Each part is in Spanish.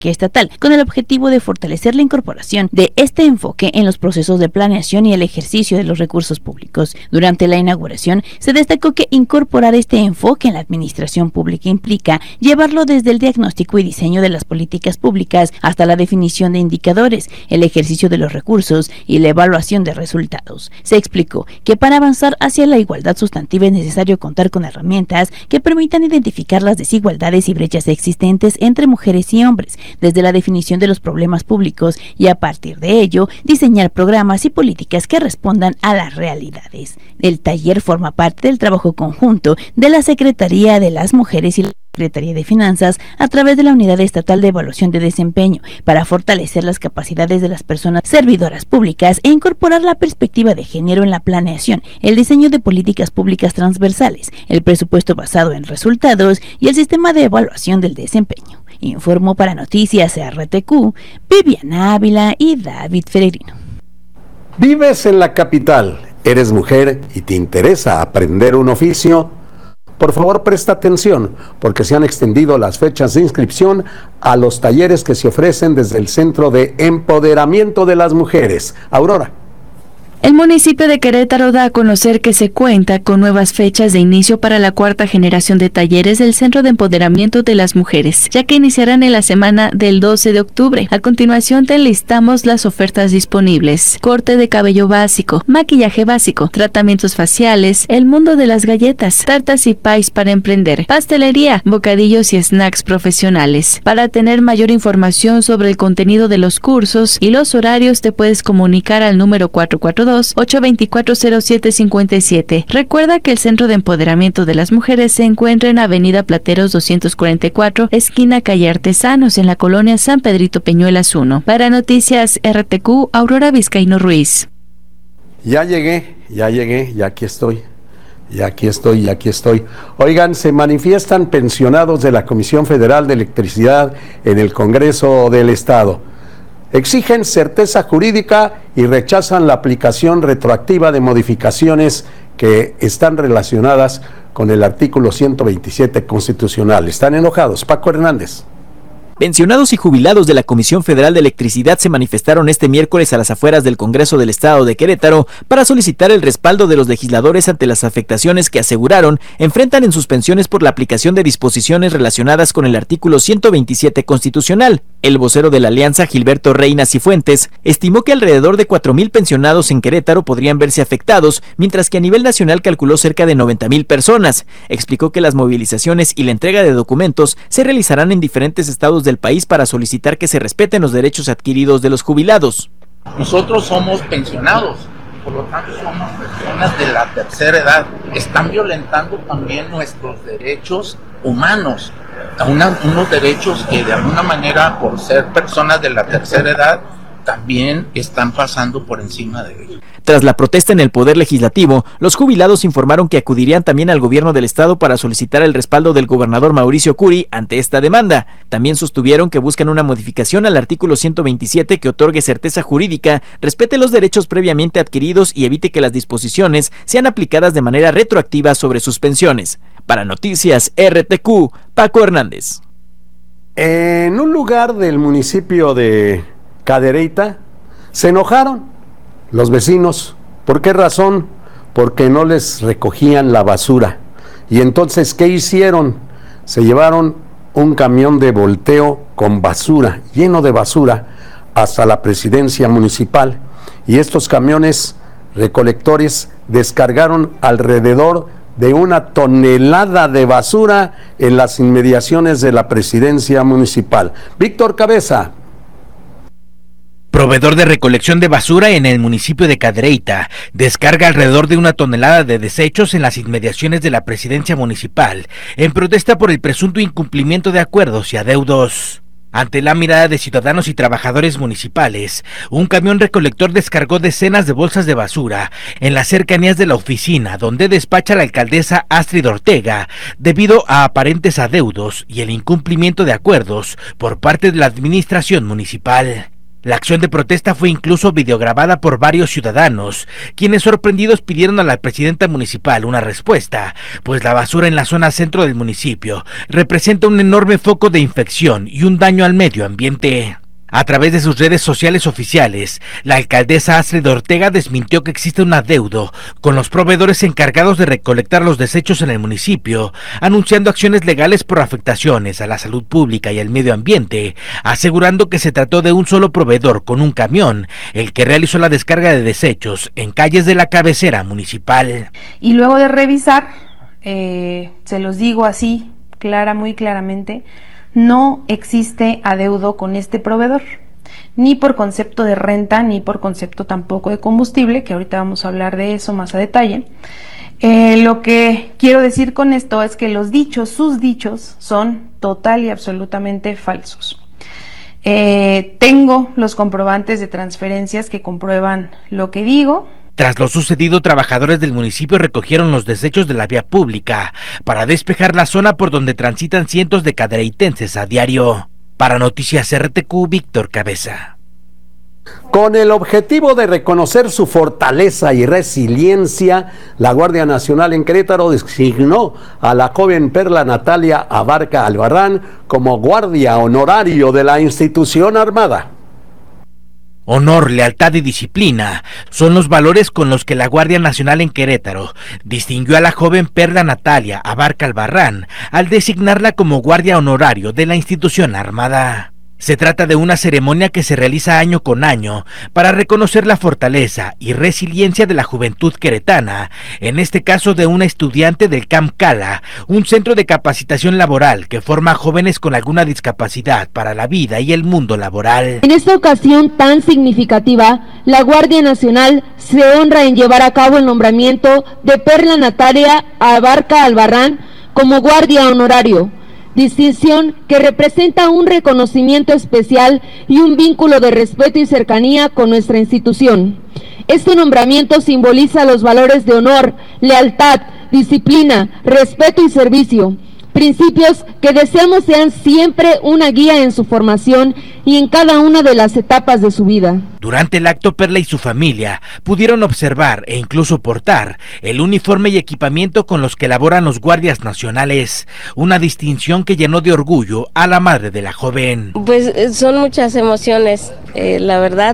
estatal, con el objetivo de fortalecer la incorporación de este enfoque en los procesos de planeación y el ejercicio de los recursos públicos. Durante la inauguración, se destacó que incorporar este enfoque en la administración pública implica llevarlo desde el diagnóstico y diseño de las políticas públicas hasta la definición de indicadores, el ejercicio de los recursos y la evaluación de resultados. Se explicó que para avanzar hacia la igualdad sustantiva es necesario contar con herramientas que permitan identificar las desigualdades y brechas existentes entre mujeres y hombres, desde la definición de los problemas públicos y a partir de ello diseñar programas y políticas que respondan a las realidades. El taller forma parte del trabajo conjunto de la Secretaría de las Mujeres y la Secretaría de Finanzas a través de la Unidad Estatal de Evaluación de Desempeño para fortalecer las capacidades de las personas servidoras públicas e incorporar la perspectiva de género en la planeación, el diseño de políticas públicas transversales, el presupuesto basado en resultados y el sistema de evaluación del desempeño. Informó para Noticias RTQ, Viviana Ávila y David Ferreirino. ¿Vives en la capital? ¿Eres mujer y te interesa aprender un oficio? Por favor, presta atención, porque se han extendido las fechas de inscripción a los talleres que se ofrecen desde el Centro de Empoderamiento de las Mujeres. Aurora. El municipio de Querétaro da a conocer que se cuenta con nuevas fechas de inicio para la cuarta generación de talleres del Centro de Empoderamiento de las Mujeres, ya que iniciarán en la semana del 12 de octubre. A continuación te enlistamos las ofertas disponibles: corte de cabello básico, maquillaje básico, tratamientos faciales, el mundo de las galletas, tartas y pies para emprender, pastelería, bocadillos y snacks profesionales. Para tener mayor información sobre el contenido de los cursos y los horarios te puedes comunicar al número 442-824-0757. Recuerda que el Centro de Empoderamiento de las Mujeres se encuentra en Avenida Plateros 244, esquina Calle Artesanos, en la colonia San Pedrito Peñuelas 1. Para Noticias RTQ, Aurora Vizcaíno Ruiz. Ya llegué, ya aquí estoy. Oigan, se manifiestan pensionados de la Comisión Federal de Electricidad en el Congreso del Estado. Exigen certeza jurídica y rechazan la aplicación retroactiva de modificaciones que están relacionadas con el artículo 127 constitucional. Están enojados. Paco Hernández. Pensionados y jubilados de la Comisión Federal de Electricidad se manifestaron este miércoles a las afueras del Congreso del Estado de Querétaro para solicitar el respaldo de los legisladores ante las afectaciones que aseguraron enfrentan en sus pensiones por la aplicación de disposiciones relacionadas con el artículo 127 constitucional. El vocero de la Alianza, Gilberto Reina Cifuentes, estimó que alrededor de 4,000 pensionados en Querétaro podrían verse afectados, mientras que a nivel nacional calculó cerca de 90,000 personas. Explicó que las movilizaciones y la entrega de documentos se realizarán en diferentes estados del país para solicitar que se respeten los derechos adquiridos de los jubilados. Nosotros somos pensionados, por lo tanto somos personas de la tercera edad. Están violentando también nuestros derechos humanos, unos derechos que de alguna manera, por ser personas de la tercera edad, también están pasando por encima de ellos. Tras la protesta en el Poder Legislativo, los jubilados informaron que acudirían también al gobierno del estado para solicitar el respaldo del gobernador Mauricio Curi ante esta demanda. También sostuvieron que buscan una modificación al artículo 127 que otorgue certeza jurídica, respete los derechos previamente adquiridos y evite que las disposiciones sean aplicadas de manera retroactiva sobre sus pensiones. Para Noticias RTQ, Paco Hernández. En un lugar del municipio de Cadereyta se enojaron los vecinos. ¿Por qué razón? Porque no les recogían la basura. Y entonces, ¿qué hicieron? Se llevaron un camión de volteo con basura, lleno de basura, hasta la presidencia municipal. Y estos camiones recolectores descargaron alrededor de 1 tonelada de basura en las inmediaciones de la presidencia municipal. Víctor Cabeza. Proveedor de recolección de basura en el municipio de Cadereyta descarga alrededor de 1 tonelada de desechos en las inmediaciones de la presidencia municipal en protesta por el presunto incumplimiento de acuerdos y adeudos. Ante la mirada de ciudadanos y trabajadores municipales, un camión recolector descargó decenas de bolsas de basura en las cercanías de la oficina donde despacha la alcaldesa Astrid Ortega debido a aparentes adeudos y el incumplimiento de acuerdos por parte de la administración municipal. La acción de protesta fue incluso videograbada por varios ciudadanos, quienes sorprendidos pidieron a la presidenta municipal una respuesta, pues la basura en la zona centro del municipio representa un enorme foco de infección y un daño al medio ambiente. A través de sus redes sociales oficiales, la alcaldesa Astrid Ortega desmintió que existe un adeudo con los proveedores encargados de recolectar los desechos en el municipio, anunciando acciones legales por afectaciones a la salud pública y al medio ambiente, asegurando que se trató de un solo proveedor con un camión, el que realizó la descarga de desechos en calles de la cabecera municipal. Y luego de revisar, se los digo así, muy claramente, no existe adeudo con este proveedor, ni por concepto de renta, ni por concepto tampoco de combustible, que ahorita vamos a hablar de eso más a detalle. Lo que quiero decir con esto es que sus dichos, son total y absolutamente falsos. Tengo los comprobantes de transferencias que comprueban lo que digo. Tras lo sucedido, trabajadores del municipio recogieron los desechos de la vía pública para despejar la zona por donde transitan cientos de cadereytenses a diario. Para Noticias RTQ, Víctor Cabeza. Con el objetivo de reconocer su fortaleza y resiliencia, la Guardia Nacional en Querétaro designó a la joven Perla Natalia Abarca Albarrán como guardia honorario de la institución armada. Honor, lealtad y disciplina son los valores con los que la Guardia Nacional en Querétaro distinguió a la joven Perla Natalia Abarca Albarrán al designarla como guardia honorario de la institución armada. Se trata de una ceremonia que se realiza año con año para reconocer la fortaleza y resiliencia de la juventud queretana, en este caso de una estudiante del Camp Cala, un centro de capacitación laboral que forma a jóvenes con alguna discapacidad para la vida y el mundo laboral. En esta ocasión tan significativa, la Guardia Nacional se honra en llevar a cabo el nombramiento de Perla Natalia Abarca Albarrán como guardia honorario, distinción que representa un reconocimiento especial y un vínculo de respeto y cercanía con nuestra institución. Este nombramiento simboliza los valores de honor, lealtad, disciplina, respeto y servicio, principios que deseamos sean siempre una guía en su formación y en cada una de las etapas de su vida. Durante el acto, Perla y su familia pudieron observar e incluso portar el uniforme y equipamiento con los que laboran los guardias nacionales, una distinción que llenó de orgullo a la madre de la joven. Pues son muchas emociones, la verdad,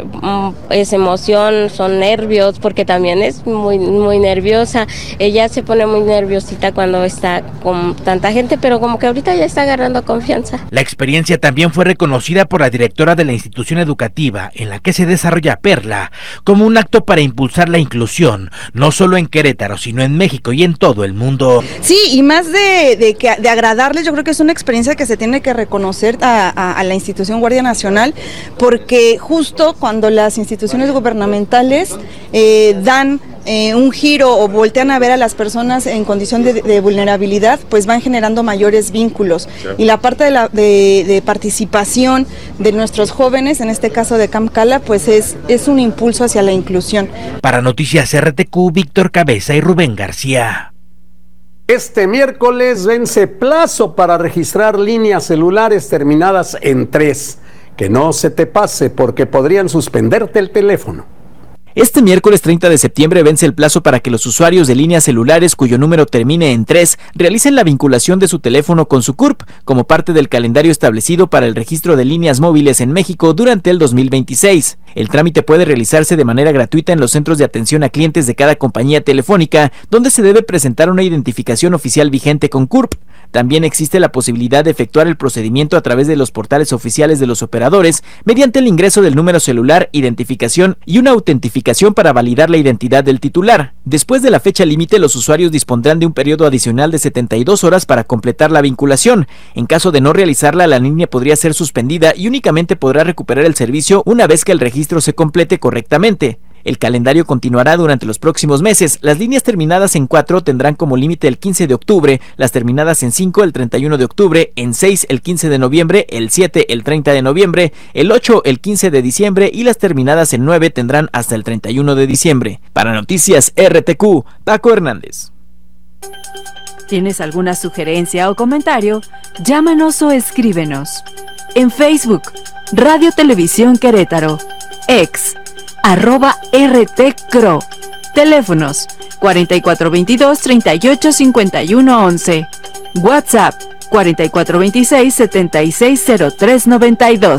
es emoción, son nervios, porque también es muy nerviosa. Ella se pone muy nerviosita cuando está con tanta gente, pero como que ahorita ya está agarrando confianza. La experiencia también fue reconocida por la directora de la institución educativa en la que se desarrolla Perla, como un acto para impulsar la inclusión, no solo en Querétaro, sino en México y en todo el mundo. Sí, y más de agradarles, yo creo que es una experiencia que se tiene que reconocer a la institución Guardia Nacional, porque justo cuando las instituciones gubernamentales dan un giro o voltean a ver a las personas en condición de vulnerabilidad, pues van generando mayores vínculos. Y la parte de participación de nuestros jóvenes, en este caso de Camp Cala, pues es un impulso hacia la inclusión. Para Noticias RTQ, Víctor Cabeza y Rubén García. Este miércoles vence plazo para registrar líneas celulares terminadas en 3. Que no se te pase porque podrían suspenderte el teléfono. Este miércoles 30 de septiembre vence el plazo para que los usuarios de líneas celulares cuyo número termine en 3 realicen la vinculación de su teléfono con su CURP como parte del calendario establecido para el registro de líneas móviles en México durante el 2026. El trámite puede realizarse de manera gratuita en los centros de atención a clientes de cada compañía telefónica, donde se debe presentar una identificación oficial vigente con CURP. También existe la posibilidad de efectuar el procedimiento a través de los portales oficiales de los operadores mediante el ingreso del número celular, identificación y una autentificación para validar la identidad del titular. Después de la fecha límite, los usuarios dispondrán de un periodo adicional de 72 horas para completar la vinculación. En caso de no realizarla, la línea podría ser suspendida y únicamente podrá recuperar el servicio una vez que el registro se complete correctamente. El calendario continuará durante los próximos meses. Las líneas terminadas en 4 tendrán como límite el 15 de octubre, las terminadas en 5 el 31 de octubre, en 6 el 15 de noviembre, el 7 el 30 de noviembre, el 8 el 15 de diciembre y las terminadas en 9 tendrán hasta el 31 de diciembre. Para Noticias RTQ, Paco Hernández. ¿Tienes alguna sugerencia o comentario? Llámanos o escríbenos. En Facebook, Radio Televisión Querétaro. Ex, @RTCRO. Teléfonos 4422-385111. WhatsApp 4426-760392.